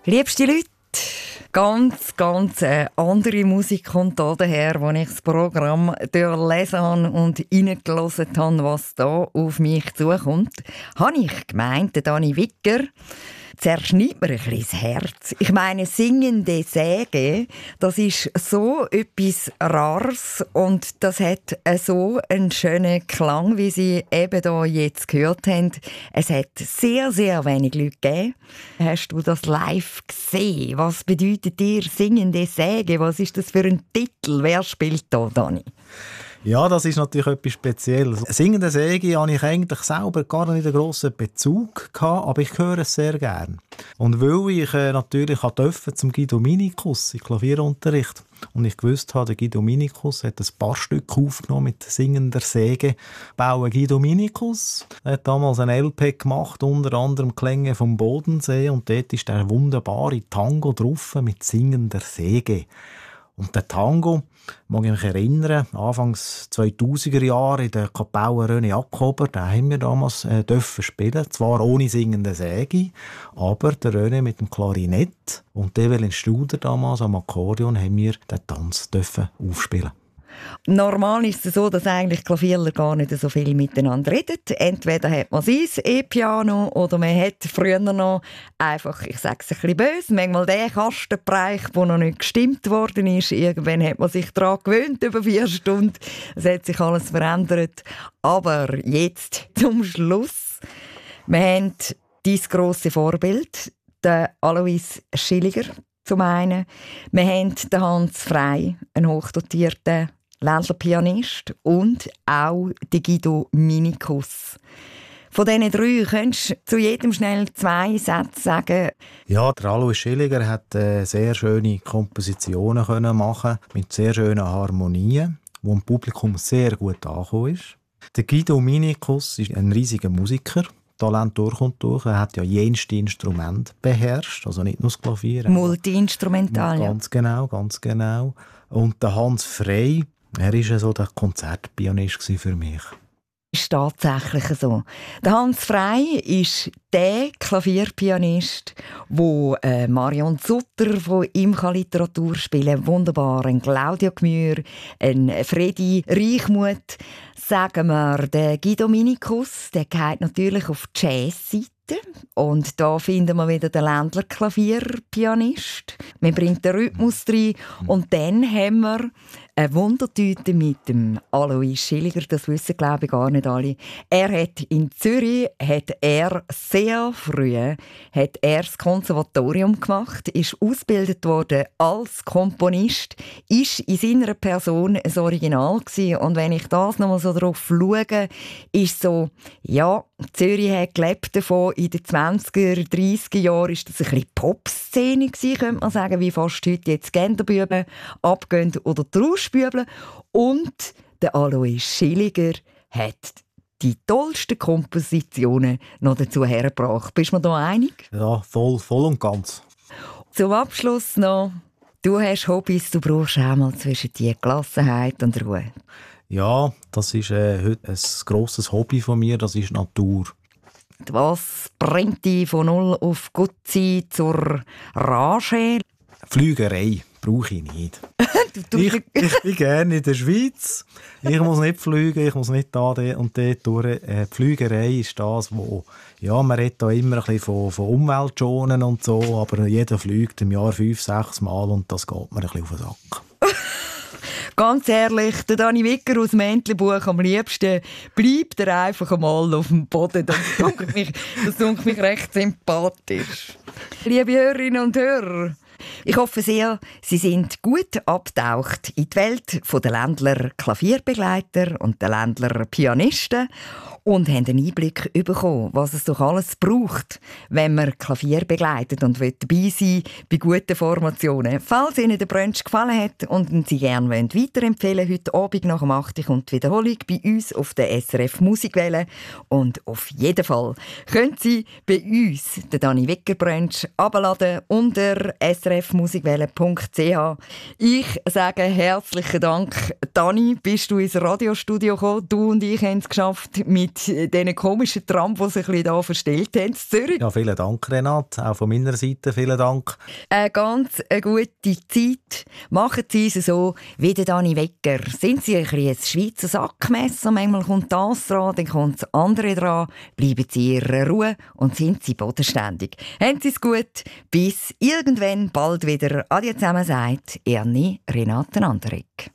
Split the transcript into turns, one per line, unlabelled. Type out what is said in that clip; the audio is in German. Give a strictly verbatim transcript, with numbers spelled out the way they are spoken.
Liebste Leute, ganz, ganz äh, andere Musik kommt da daher, als ich das Programm durchlesen habe und reingelassen habe, was da auf mich zukommt. Habe ich gemeint, der Dani Wicker zerschneidet mir ein bisschen das Herz. Ich meine, singende Säge, das ist so etwas Rares und das hat so einen schönen Klang, wie Sie eben hier jetzt gehört haben. Es hat sehr, sehr wenig Leute gegeben. Hast du das live gesehen? Was bedeutet dir singende Säge? Was ist das für ein Titel? Wer spielt da, Dani?
Ja, das ist natürlich etwas Spezielles. Singende Säge hatte ich eigentlich selber gar nicht einen grossen Bezug gehabt, aber ich höre es sehr gerne. Und weil ich äh, natürlich durfte zum Guido Minikus in Klavierunterricht und ich gewusst habe, der Guido Minikus hat ein paar Stücke aufgenommen mit singender Säge. Bauen Guido Minikus. Er hat damals ein L P gemacht, unter anderem Klänge vom Bodensee und dort ist der wunderbare Tango drauf mit singender Säge. Und der Tango, mag ich mich erinnern, Anfangs zweitausender Jahre in der Kapelle René Jakober, den haben wir damals äh, dürfen spielen, zwar ohne singende Säge, aber der René mit dem Klarinett und Evelyn Studer damals am Akkordeon haben wir den Tanz dürfen aufspielen.
Normal ist es so, dass eigentlich Klavierler gar nicht so viel miteinander reden. Entweder hat man sein E-Piano oder man hat früher noch einfach, ich sage es ein bisschen böse, manchmal den Kastenbereich, der noch nicht gestimmt worden ist. Irgendwann hat man sich daran gewöhnt, über vier Stunden. Es hat sich alles verändert. Aber jetzt zum Schluss. Wir haben dein grosse Vorbild, den Alois Schilliger zum einen. Wir haben den Hans Frey, einen hochdotierten Ländlerpianist und auch den Guido Minikus. Von diesen drei könntest du zu jedem schnell zwei Sätze sagen.
Ja, der Alois Schilliger hat äh, sehr schöne Kompositionen können machen mit sehr schönen Harmonien, wo dem Publikum sehr gut angekommen ist. Der Guido Minikus ist ein riesiger Musiker. Talent durch und durch. Er hat ja jenste Instrumente beherrscht, also nicht nur das Klavier.
Multi-instrumental, ja.
Ganz genau, ganz genau. Und der Hans Frey, er war ja so der Konzertpianist für mich.
Ist tatsächlich so. Der Hans Frey ist der Klavierpianist, wo äh, Marion Sutter von ihm Literatur spielen kann. Wunderbar. Ein Claudio Gmür, ein Fredi Reichmuth. Sagen wir, der Guido Minikus, der geht natürlich auf die Jazz-Seite. Und da finden wir wieder den Ländler Klavierpianist. Man bringt den Rhythmus rein. Und dann haben wir eine Wundertüte mit dem Alois Schilliger. Das wissen, glaube ich, gar nicht alle. Er hat in Zürich hat er sehr früh hat er das Konservatorium gemacht, ist ausgebildet worden als Komponist, ist in seiner Person ein Original gewesen. Und wenn ich das noch mal so drauf schaue, ist so, ja, Zürich hat gelebt davon. In den zwanziger, dreissiger Jahren war das ein bisschen Pop-Szene gewesen, könnte man sagen, wie fast heute jetzt Genderbüben abgehen oder die Rauschbüble. Und der Alois Schilliger hat die tollsten Kompositionen noch dazu hergebracht. Bist du mir da einig?
Ja, voll, voll und ganz.
Zum Abschluss noch, du hast Hobbys, du brauchst auch mal zwischen die Gelassenheit und Ruhe.
Ja, das ist äh, heute ein grosses Hobby von mir, das ist Natur.
Was bringt dich von null auf Gutzi zur Rage?
Flügerei brauche ich nicht.
du,
ich, ich bin gerne in der Schweiz. Ich muss nicht fliegen, ich muss nicht da und dort durch. Äh, die Flügerei ist das, wo ja, man redet da immer ein bisschen von, von Umweltschonen und so, aber jeder fliegt im Jahr fünf, sechs Mal und das geht mir ein bisschen auf den Sack.
Ganz ehrlich, der Dani Wicker aus dem Entlebuch, am liebsten bleibt er einfach einmal auf dem Boden. Das dunkelt mich, das dunkelt mich recht sympathisch. Liebe Hörerinnen und Hörer, ich hoffe sehr, Sie sind gut abgetaucht in die Welt der Ländler Klavierbegleiter und der Ländler Pianisten und haben einen Einblick bekommen, was es doch alles braucht, wenn man Klavier begleitet und dabei sein bei guten Formationen. Falls Ihnen der Brunch gefallen hat und Sie gerne weiterempfehlen wollen, heute Abend nach dem acht Uhr kommt die Wiederholung bei uns auf der S R F Musikwelle. Und auf jeden Fall können Sie bei uns den Dani Wicker Brunch abladen unter s r f musikwelle punkt c h. Ich sage herzlichen Dank, Dani, bist du ins Radiostudio gekommen. Du und ich haben es geschafft, mit mit diesen komischen Tram, die sich hier verstellt haben in Zürich.
Ja, vielen Dank, Renate. Auch von meiner Seite vielen Dank.
Eine ganz eine gute Zeit. Machen Sie es so wie der Dani Wecker. Sind Sie ein bisschen ein Schweizer Sackmesser? Manchmal kommt das dran, dann kommt das andere dran. Bleiben Sie in Ihrer Ruhe und sind Sie bodenständig. Haben Sie es gut. Bis irgendwann bald wieder. Adieu zusammen, sagt Ernie Renate Anderegg.